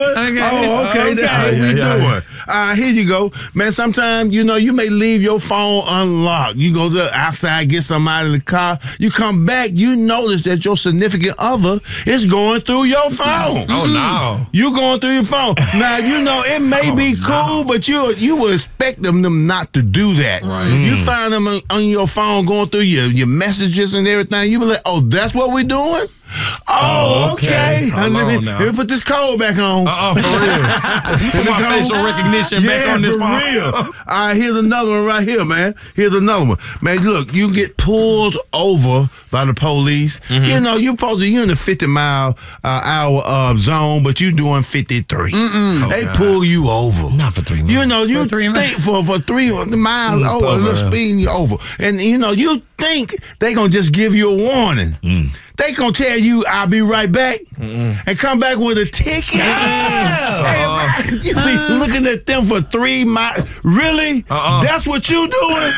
Okay. Oh, okay. That's what we doing. Here you go. Man, sometimes, you may leave your phone unlocked. You go to outside, get something out of the car. You come back, you notice that your significant other is going through your phone. Oh, no. You going through your phone. Now, it may be cool, but you would expect them not to do that. Right. You find them on your phone going through your messages and everything. You be like, oh, that's what we doing? Oh, okay. Let me put this code back on. For real. Put my facial recognition back on this phone. For real. All right, here's another one right here, man. Here's another one. Man, look, you get pulled over by the police. Mm-hmm. You're in the 50-mile-hour zone, but you're doing 53. They pull you over. Not for 3 miles. You think for 3 miles over, a little speeding you over. And, you think they going to just give you a warning. They gonna tell you I'll be right back and come back with a ticket. You be looking at them for 3 miles. Really? That's what you doing?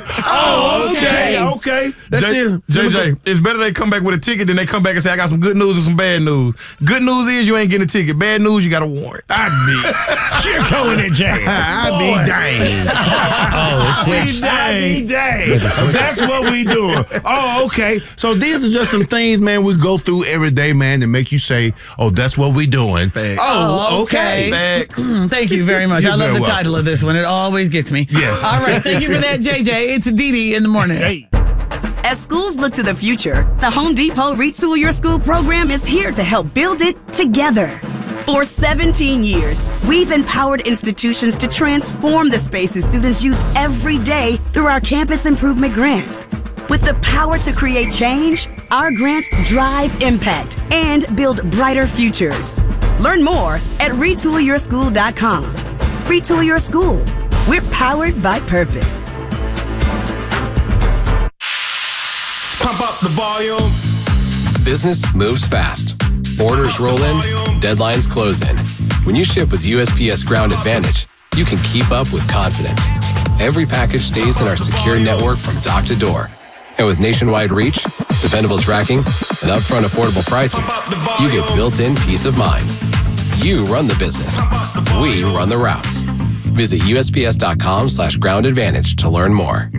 Okay. That's it. JJ, it's better they come back with a ticket than they come back and say, I got some good news and some bad news. Good news is you ain't getting a ticket. Bad news, you got a warrant. You're going in jail. I be dang. I be dang. That's what we doing. Oh, okay. So these are just some things, man, we go through every day, man, to make you say, oh, that's what we doing. Facts. Oh, okay. Facts. Thank you very much. I love the title of this one. It always gets me. Yes. All right. Thank you for that, JJ. It's Dee in the morning. Hey. As schools look to the future, the Home Depot Retool Your School program is here to help build it together. For 17 years, we've empowered institutions to transform the spaces students use every day through our campus improvement grants. With the power to create change, our grants drive impact and build brighter futures. Learn more at retoolyourschool.com. Retool Your School. We're powered by purpose. Pump up the volume. Business moves fast. Orders roll in, deadlines close in. When you ship with USPS Ground Advantage, you can keep up with confidence. Every package stays in our secure network from dock to door. And with nationwide reach, dependable tracking, and upfront affordable pricing, you get built-in peace of mind. You run the business. We run the routes. Visit USPS.com/Ground Advantage to learn more.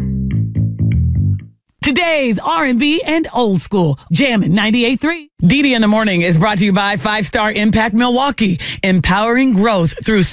Today's R&B and old school. Jammin' 98.3. Dee in the morning is brought to you by 5 Star Impact Milwaukee, empowering growth through